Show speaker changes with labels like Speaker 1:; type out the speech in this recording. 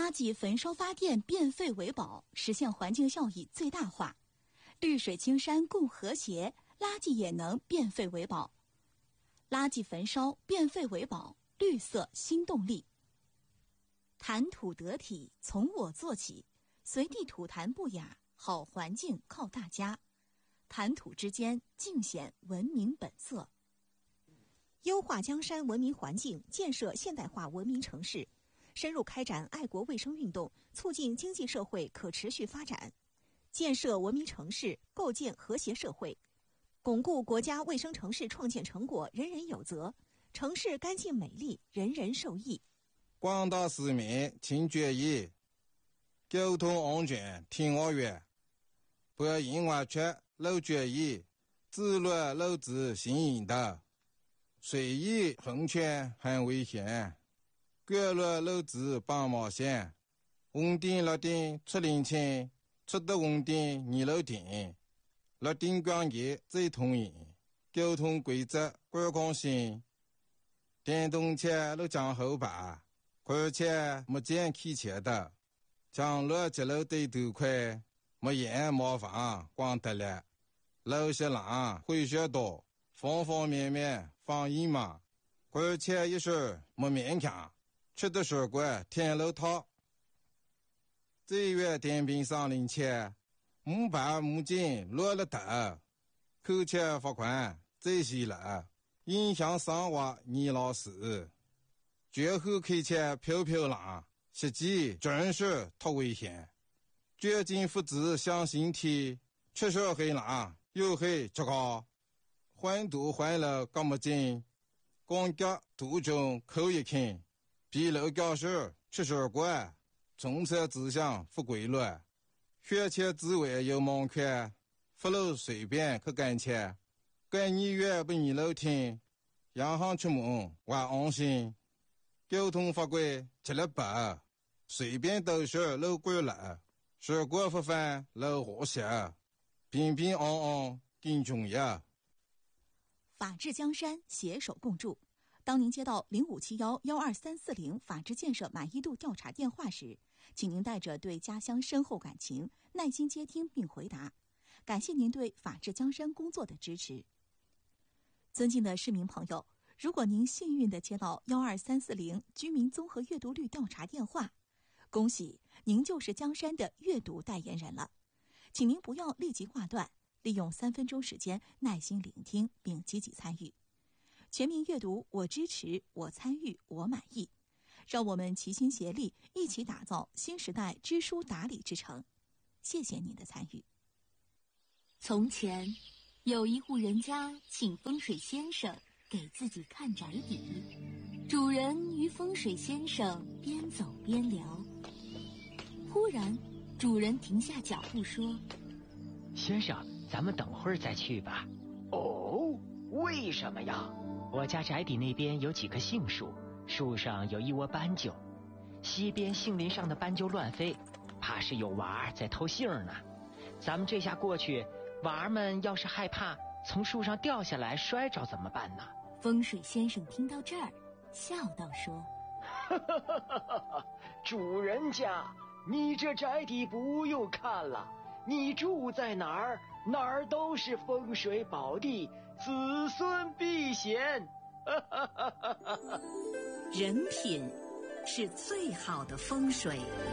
Speaker 1: 垃圾焚烧发电变废为宝，实现环境效益最大化。绿水青山共和谐，垃圾也能变废为宝。垃圾焚烧变废为宝，绿色新动力。谈吐得体，从我做起，随地吐痰不雅，好环境靠大家。谈吐之间，尽显文明本色。
Speaker 2: 优化江山文明环境，建设现代化文明城市，深入开展爱国卫生运动，促进经济社会可持续发展，建设文明城市，构建和谐社会，巩固国家卫生城市创建成果人人有责，城市干净美丽，人人受益。
Speaker 3: 广大市民请注意，交通安全听我约，不要因为却漏注意，自乱漏子行引导，随意横权很危险，各乱漏子帮忙线，稳定落定出零钱，出的稳定你漏定，落定关节最通赢，交通规则管控性，电动车都讲后排。而且没见开车的，将路接路对头快，没烟没房光得了，路些浪会学多，方方面面防疫嘛，而且一时没勉强，吃的水果天路套。这月电瓶上零钱，木板木筋落了头，扣钱罚款这些了，影响生活你老师。绝后开车飘飘浪，实际真是太危险。绝境父子向心体，吃手黑浪又黑吃高，换堵换了干么劲，光脚途中扣一看，比楼教室吃手怪，从车指向不规律，学车之外有盲圈，不路随便去赶车，赶你越不你楼听，洋行出门我安心。交通法规吃了白，随便都是路过了，事故不犯路和谐，平平安安更重要。
Speaker 1: 法治江山，携手共筑。当您接到0571-12340法治建设满意度调查电话时，请您带着对家乡深厚感情，耐心接听并回答。感谢您对法治江山工作的支持。尊敬的市民朋友，如果您幸运地接到12340居民综合阅读率调查电话，恭喜您就是江山的阅读代言人了。请您不要立即挂断，利用3分钟时间耐心聆听并积极参与。全民阅读，我支持，我参与，我满意。让我们齐心协力，一起打造新时代知书达理之城。谢谢您的参与。
Speaker 4: 从前，有一户人家请风水先生给自己看宅邸，主人与风水先生边走边聊。忽然，主人停下脚步说：“
Speaker 5: 先生，咱们等会儿再去吧。”“
Speaker 6: 哦，为什么呀？”“
Speaker 5: 我家宅邸那边有几棵杏树，树上有一窝斑鸠，西边杏林上的斑鸠乱飞，怕是有娃儿在偷杏呢。咱们这下过去，娃儿们要是害怕从树上掉下来摔着怎么办呢？”
Speaker 4: 风水先生听到这儿，笑道说：“
Speaker 6: 主人家，你这宅邸不用看了，你住在哪儿，哪儿都是风水宝地，子孙必贤。”
Speaker 7: 人品是最好的风水。